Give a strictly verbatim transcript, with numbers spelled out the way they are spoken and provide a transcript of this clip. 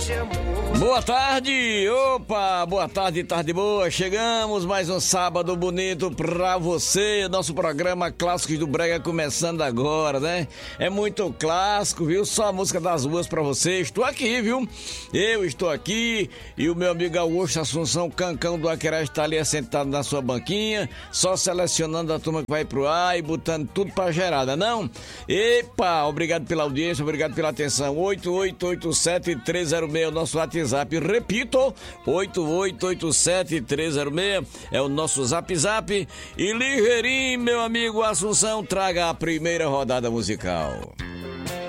de amor. Boa tarde, opa, boa tarde, tarde boa, chegamos mais um sábado bonito pra você, nosso programa Clássicos do Brega começando agora, né? É muito clássico, viu? Só a música das ruas pra você, estou aqui, viu? Eu estou aqui e o meu amigo Augusto Assunção Cancão do Aquerá está ali sentado na sua banquinha, só selecionando a turma que vai pro ar e botando tudo pra gerada, não? Epa, obrigado pela audiência, obrigado pela atenção, oito oito oito sete três zero seis, o nosso WhatsApp. Repito, oito oito oito sete três zero seis é o nosso zap zap. E ligeirinho, meu amigo Assunção, traga a primeira rodada musical.